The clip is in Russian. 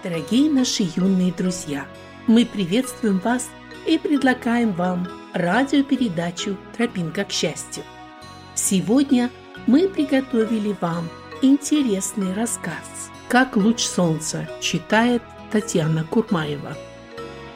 Дорогие наши юные друзья, мы приветствуем вас и предлагаем вам радиопередачу «Тропинка к счастью». Сегодня мы приготовили вам интересный рассказ «Как луч солнца» читает Татьяна Курмаева.